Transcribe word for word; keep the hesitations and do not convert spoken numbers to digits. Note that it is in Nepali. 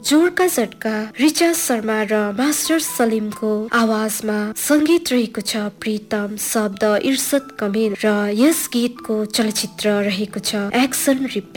जोडका झट्का रिचा शर्मा र मास्टर सलिमको आवाजमा संगीत रहेको छ प्रीतम, शब्द इर्सद कमिल र यस गीतको चलचित्र रहेको छ एक्सन रिप्ले।